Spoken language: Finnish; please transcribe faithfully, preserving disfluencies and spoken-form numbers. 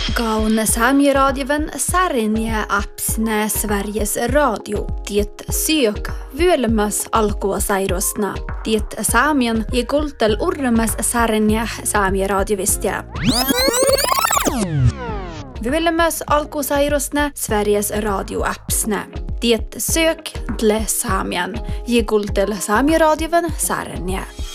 Kaun Saami-radioven Säärinjä apsnä Sveriges Radio. Tiet syök vyölemäs alkua sairosna. Tiet saamien ja kultel urremäs Säärinjä Saami-radiovistja. Vyölemäs alkua sairosna Sveriges Radio apsnä. Tiet sök tle saamien ja kultel Saami-radioven Säärinjä.